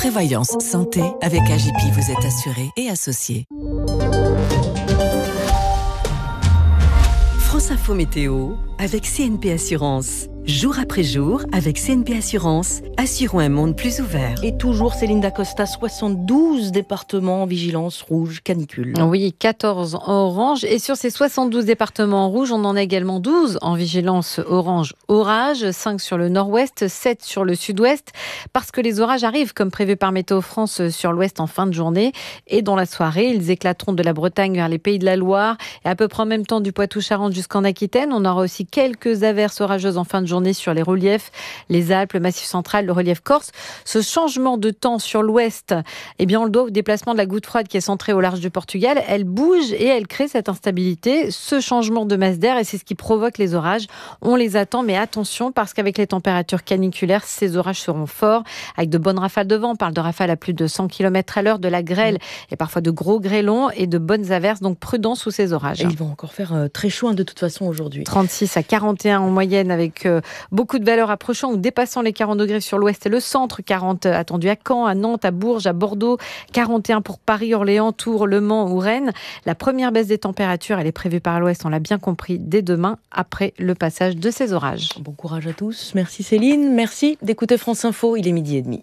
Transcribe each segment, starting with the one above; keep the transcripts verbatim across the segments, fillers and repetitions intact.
Prévoyance santé, avec A J P, vous êtes assuré et associé. France Info Météo avec C N P Assurance. Jour après jour, avec C N P Assurance, assurons un monde plus ouvert. Et toujours Céline Dacosta, soixante-douze départements en vigilance rouge canicule. Oui, quatorze en orange. Et sur ces soixante-douze départements en rouge, on en a également douze en vigilance orange orage, cinq sur le nord-ouest, sept sur le sud-ouest, parce que les orages arrivent comme prévu par Météo France sur l'ouest en fin de journée. Et dans la soirée, ils éclateront de la Bretagne vers les Pays de la Loire et à peu près en même temps du Poitou-Charentes jusqu'en Aquitaine. On aura aussi quelques averses orageuses en fin de journée sur les reliefs, les Alpes, le Massif central, le relief corse. Ce changement de temps sur l'ouest, eh bien, on le doit au déplacement de la goutte froide qui est centrée au large du Portugal. Elle bouge et elle crée cette instabilité, ce changement de masse d'air, et c'est ce qui provoque les orages. On les attend, mais attention, parce qu'avec les températures caniculaires, ces orages seront forts, avec de bonnes rafales de vent. On parle de rafales à plus de cent kilomètres à l'heure, de la grêle et parfois de gros grêlons et de bonnes averses. Donc prudence sous ces orages. Et ils vont encore faire euh, très chaud hein, de toute façon aujourd'hui. trente-six à quarante et un en moyenne, avec euh, beaucoup de valeurs approchant ou dépassant les quarante degrés sur l'ouest et le centre. quarante attendu à Caen, à Nantes, à Bourges, à Bordeaux. quarante et un pour Paris, Orléans, Tours, Le Mans ou Rennes. La première baisse des températures, elle est prévue par l'ouest, on l'a bien compris, dès demain, après le passage de ces orages. Bon courage à tous. Merci Céline. Merci d'écouter France Info. Il est midi et demi.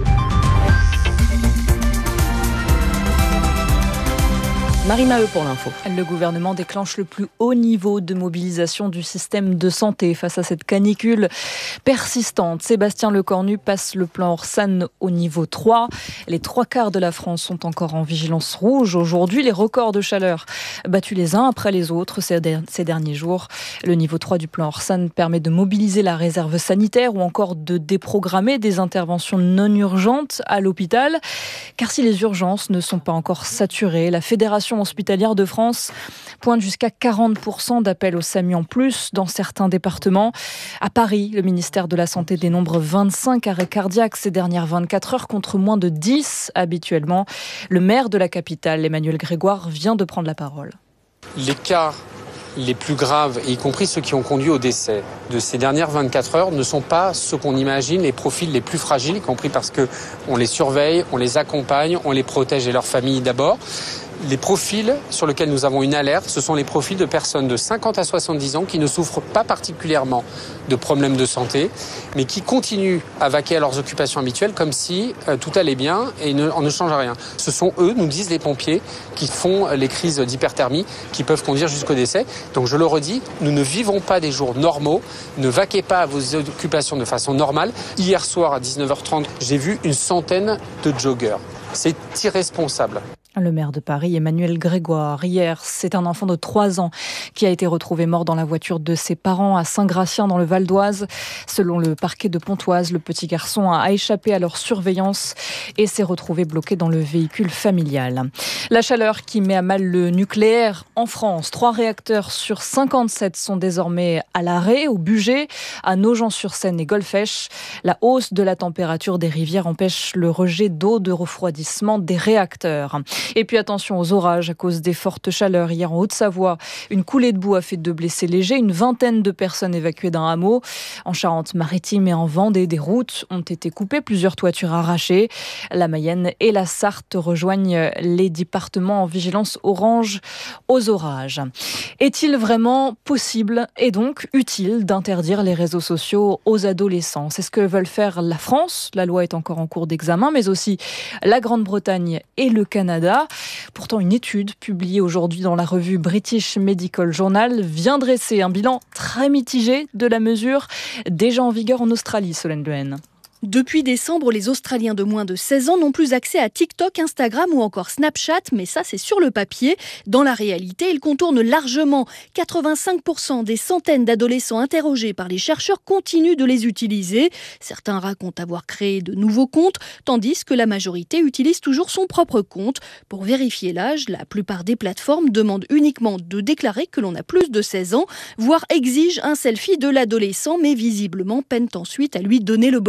Marie Maheu pour l'info. Le gouvernement déclenche le plus haut niveau de mobilisation du système de santé face à cette canicule persistante. Sébastien Lecornu passe le plan Orsan au niveau trois. Les trois quarts de la France sont encore en vigilance rouge. Aujourd'hui, les records de chaleur battus les uns après les autres ces derniers jours. Le niveau trois du plan Orsan permet de mobiliser la réserve sanitaire ou encore de déprogrammer des interventions non urgentes à l'hôpital. Car si les urgences ne sont pas encore saturées, la Fédération hospitalière de France pointe jusqu'à quarante pour cent d'appels au SAMU en plus dans certains départements. À Paris, le ministère de la Santé dénombre vingt-cinq arrêts cardiaques ces dernières vingt-quatre heures contre moins de dix habituellement. Le maire de la capitale, Emmanuel Grégoire, vient de prendre la parole. Les cas les plus graves, y compris ceux qui ont conduit au décès de ces dernières vingt-quatre heures, ne sont pas ceux qu'on imagine, les profils les plus fragiles, y compris parce qu'on les surveille, on les accompagne, on les protège et leurs familles d'abord. Les profils sur lesquels nous avons une alerte, ce sont les profils de personnes de cinquante à soixante-dix ans qui ne souffrent pas particulièrement de problèmes de santé, mais qui continuent à vaquer à leurs occupations habituelles comme si euh, tout allait bien et ne, on ne change rien. Ce sont eux, nous disent les pompiers, qui font les crises d'hyperthermie, qui peuvent conduire jusqu'au décès. Donc je le redis, nous ne vivons pas des jours normaux, ne vaquez pas à vos occupations de façon normale. Hier soir à dix-neuf heures trente, j'ai vu une centaine de joggeurs. C'est irresponsable. Le maire de Paris, Emmanuel Grégoire. Hier, c'est un enfant de trois ans qui a été retrouvé mort dans la voiture de ses parents à Saint-Gratien dans le Val d'Oise. Selon le parquet de Pontoise, le petit garçon a échappé à leur surveillance et s'est retrouvé bloqué dans le véhicule familial. La chaleur qui met à mal le nucléaire en France. Trois réacteurs sur cinquante-sept sont désormais à l'arrêt, au Bugey, à Nogent-sur-Seine et Golfech. La hausse de la température des rivières empêche le rejet d'eau de refroidissement des réacteurs. Et puis attention aux orages à cause des fortes chaleurs. Hier en Haute-Savoie, une coulée de boue a fait deux blessés légers, une vingtaine de personnes évacuées d'un hameau. En Charente-Maritime et en Vendée, des routes ont été coupées, plusieurs toitures arrachées. La Mayenne et la Sarthe rejoignent les départements en vigilance orange aux orages. Est-il vraiment possible et donc utile d'interdire les réseaux sociaux aux adolescents ? C'est ce que veulent faire la France. La loi est encore en cours d'examen, mais aussi la Grande-Bretagne et le Canada. Pourtant, une étude publiée aujourd'hui dans la revue British Medical Journal vient dresser un bilan très mitigé de la mesure déjà en vigueur en Australie, Solène Lehen. Depuis décembre, les Australiens de moins de seize ans n'ont plus accès à TikTok, Instagram ou encore Snapchat, mais ça c'est sur le papier. Dans la réalité, ils contournent largement. quatre-vingt-cinq pour cent des centaines d'adolescents interrogés par les chercheurs continuent de les utiliser. Certains racontent avoir créé de nouveaux comptes, tandis que la majorité utilise toujours son propre compte. Pour vérifier l'âge, la plupart des plateformes demandent uniquement de déclarer que l'on a plus de seize ans, voire exigent un selfie de l'adolescent, mais visiblement peinent ensuite à lui donner le bon âge.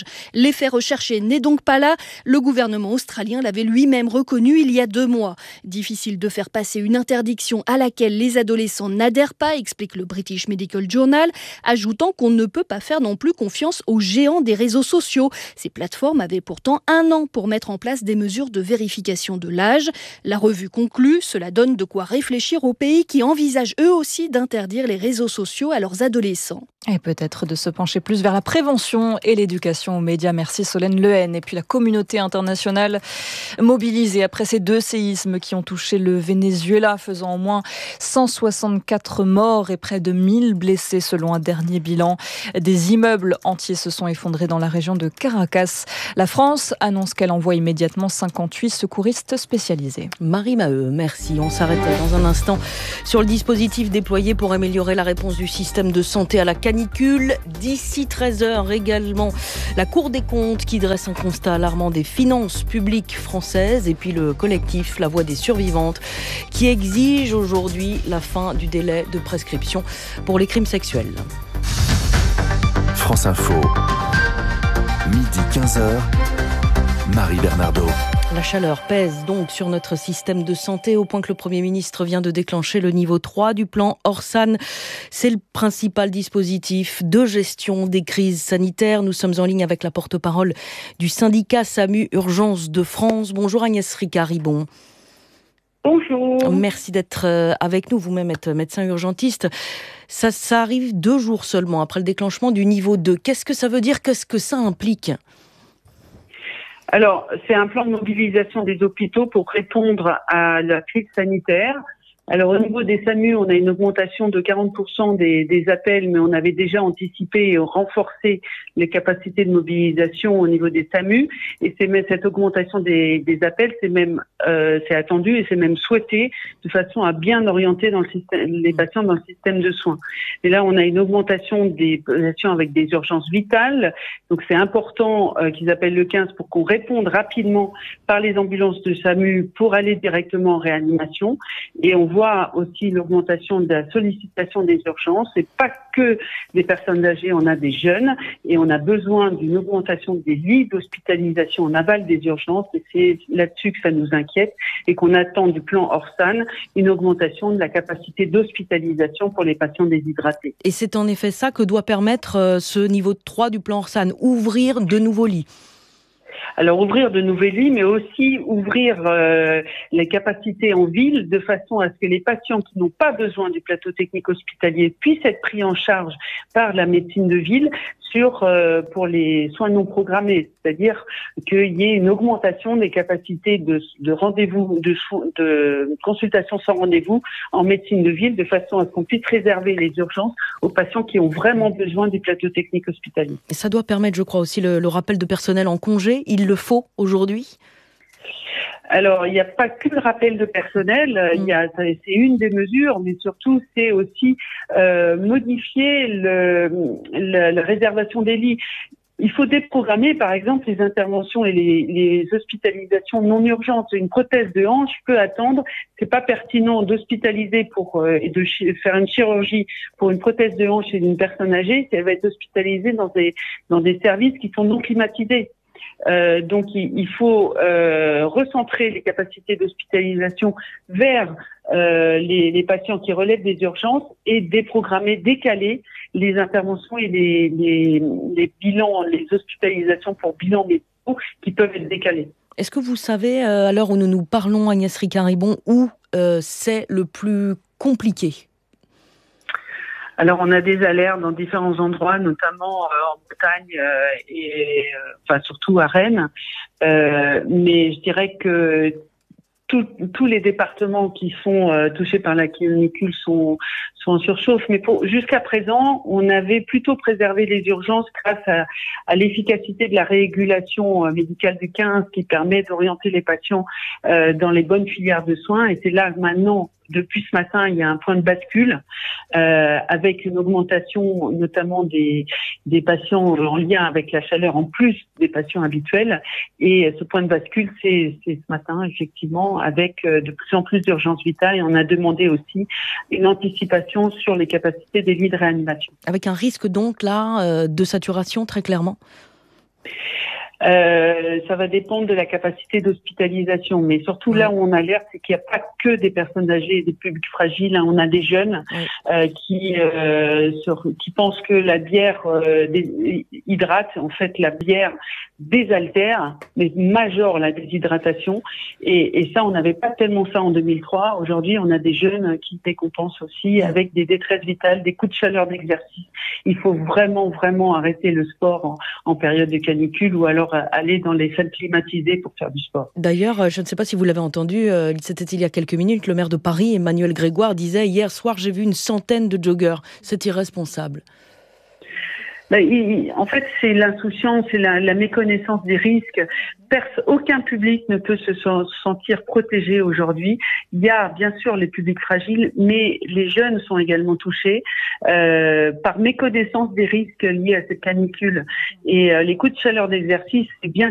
L'effet recherché n'est donc pas là. Le gouvernement australien l'avait lui-même reconnu il y a deux mois. Difficile de faire passer une interdiction à laquelle les adolescents n'adhèrent pas, explique le British Medical Journal, ajoutant qu'on ne peut pas faire non plus confiance aux géants des réseaux sociaux. Ces plateformes avaient pourtant un an pour mettre en place des mesures de vérification de l'âge. La revue conclut, cela donne de quoi réfléchir aux pays qui envisagent eux aussi d'interdire les réseaux sociaux à leurs adolescents. Et peut-être de se pencher plus vers la prévention et l'éducation aux médias. Merci Solène Lehen. Et puis la communauté internationale mobilisée après ces deux séismes qui ont touché le Venezuela, faisant au moins cent soixante-quatre morts et près de mille blessés selon un dernier bilan. Des immeubles entiers se sont effondrés dans la région de Caracas. La France annonce qu'elle envoie immédiatement cinquante-huit secouristes spécialisés. Marie Maheu, merci. On s'arrête dans un instant sur le dispositif déployé pour améliorer la réponse du système de santé à la canicule. D'ici treize heures également, la Cour des comptes qui dresse un constat alarmant des finances publiques françaises et puis le collectif La Voix des survivantes qui exige aujourd'hui la fin du délai de prescription pour les crimes sexuels. France Info, midi quinze heures, Marie Bernardo. La chaleur pèse donc sur notre système de santé au point que le Premier ministre vient de déclencher le niveau trois du plan Orsan. C'est le principal dispositif de gestion des crises sanitaires. Nous sommes en ligne avec la porte-parole du syndicat SAMU Urgence de France. Bonjour Agnès Ricard-Ribon. Bonjour. Merci d'être avec nous. Vous-même êtes médecin urgentiste. Ça, ça arrive deux jours seulement après le déclenchement du niveau deux. Qu'est-ce que ça veut dire ? Qu'est-ce que ça implique ? Alors, c'est un plan de mobilisation des hôpitaux pour répondre à la crise sanitaire. Alors, au niveau des SAMU, on a une augmentation de quarante pour cent des, des appels, mais on avait déjà anticipé et renforcé les capacités de mobilisation au niveau des SAMU. Et c'est même cette augmentation des, des appels, c'est même euh, c'est attendu et c'est même souhaité de façon à bien orienter dans le système, les patients dans le système de soins. Et là, on a une augmentation des patients avec des urgences vitales. Donc, c'est important euh, qu'ils appellent le quinze pour qu'on réponde rapidement par les ambulances de SAMU pour aller directement en réanimation. Et on voit aussi l'augmentation de la sollicitation des urgences. C'est pas que des personnes âgées, on a des jeunes et on a besoin d'une augmentation des lits d'hospitalisation en aval des urgences et c'est là-dessus que ça nous inquiète et qu'on attend du plan Orsan une augmentation de la capacité d'hospitalisation pour les patients déshydratés. Et c'est en effet ça que doit permettre ce niveau trois du plan Orsan, ouvrir de nouveaux lits. Alors ouvrir de nouveaux lits, mais aussi ouvrir euh, les capacités en ville de façon à ce que les patients qui n'ont pas besoin du plateau technique hospitalier puissent être pris en charge par la médecine de ville sur euh, pour les soins non programmés, c'est-à-dire qu'il y ait une augmentation des capacités de, de rendez-vous, de, de consultation sans rendez-vous en médecine de ville, de façon à ce qu'on puisse réserver les urgences aux patients qui ont vraiment besoin du plateau technique hospitalier. Et ça doit permettre, je crois, aussi le, le rappel de personnel en congé. Il le faut aujourd'hui ? Alors, il n'y a pas que le rappel de personnel, il y a, c'est une des mesures, mais surtout, c'est aussi euh, modifier le, le, la réservation des lits. Il faut déprogrammer, par exemple, les interventions et les, les hospitalisations non urgentes. Une prothèse de hanche peut attendre. C'est pas pertinent d'hospitaliser pour euh, et de chi- faire une chirurgie pour une prothèse de hanche chez une personne âgée si elle va être hospitalisée dans des dans des services qui sont non climatisés. Euh, donc il, il faut euh, recentrer les capacités d'hospitalisation vers euh, les, les patients qui relèvent des urgences et déprogrammer, décaler les interventions et les, les, les bilans, les hospitalisations pour bilans médicaux qui peuvent être décalés. Est-ce que vous savez, euh, à l'heure où nous nous parlons, Agnès Ricard-Ribon, où euh, c'est le plus compliqué ? Alors, on a des alertes dans différents endroits, notamment euh, en Bretagne euh, et euh, enfin surtout à Rennes. Euh, mais je dirais que tout, tous les départements qui sont euh, touchés par la canicule sont sont en surchauffe. Mais pour, jusqu'à présent, on avait plutôt préservé les urgences grâce à, à l'efficacité de la régulation euh, médicale du quinze qui permet d'orienter les patients euh, dans les bonnes filières de soins. Et c'est là maintenant. Depuis ce matin, il y a un point de bascule euh, avec une augmentation notamment des, des patients en lien avec la chaleur en plus des patients habituels. Et ce point de bascule, c'est, c'est ce matin, effectivement, avec de plus en plus d'urgences vitales. Et on a demandé aussi une anticipation sur les capacités des lits de réanimation. Avec un risque donc là de saturation très clairement ? Euh, ça va dépendre de la capacité d'hospitalisation, mais surtout là où on alerte, c'est qu'il n'y a pas que des personnes âgées et des publics fragiles. Hein. On a des jeunes euh, qui euh, sur, qui pensent que la bière euh, hydrate. En fait, la bière désaltère, mais majore la déshydratation. Et, et ça, on n'avait pas tellement ça en deux mille trois. Aujourd'hui, on a des jeunes qui décompensent aussi avec des détresses vitales, des coups de chaleur d'exercice. Il faut vraiment, vraiment arrêter le sport en, en période de canicule ou alors aller dans les salles climatisées pour faire du sport. D'ailleurs, je ne sais pas si vous l'avez entendu, c'était il y a quelques minutes, le maire de Paris, Emmanuel Grégoire, disait « Hier soir, j'ai vu une centaine de joggeurs. C'est irresponsable. » Ben, il, en fait, c'est l'insouciance, c'est la, la méconnaissance des risques. Perce, aucun public ne peut se sentir protégé aujourd'hui. Il y a bien sûr les publics fragiles, mais les jeunes sont également touchés euh, par méconnaissance des risques liés à cette canicule. Et euh, les coups de chaleur d'exercice, c'est bien